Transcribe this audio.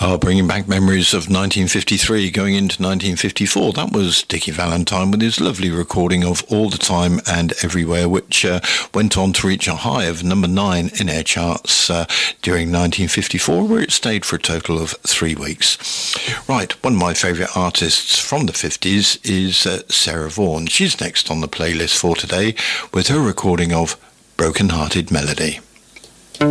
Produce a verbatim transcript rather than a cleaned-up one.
Oh, bringing back memories of nineteen fifty-three going into nineteen fifty-four. That was Dickie Valentine with his lovely recording of All the Time and Everywhere, which uh, went on to reach a high of number nine in air charts uh, during nineteen fifty-four, where it stayed for a total of three weeks. Right, one of my favourite artists from the fifties is uh, Sarah Vaughan. She's next on the playlist for today with her recording of Broken Hearted Melody.